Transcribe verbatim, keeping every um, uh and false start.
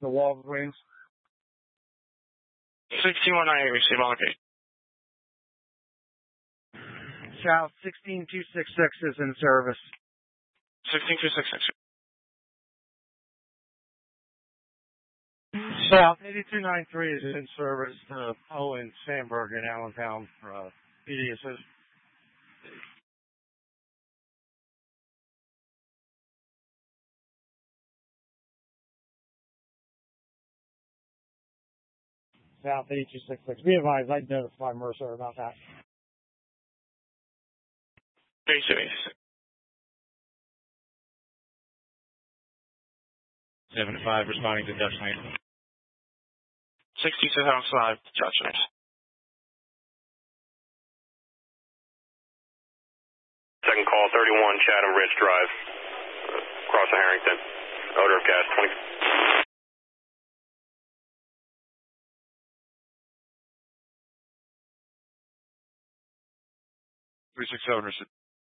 The Walgreens. sixty-one ninety-eight, receive on location. South sixteen two sixty-six is in service. sixteen two sixty-six. South eighty-two ninety-three is in service to Owen Sandberg in Allentown for uh, P D assist. South eighty-two sixty-six. Be advised, I'd notify Mercer about that. eighty-two eighty-six. seventy-five responding to Dutch Knight. sixty-two seventy-five, Dutch Knight. Second call, thirty-one Chatham Ridge Drive, across the Harrington. Odor of gas, twenty. three six seven,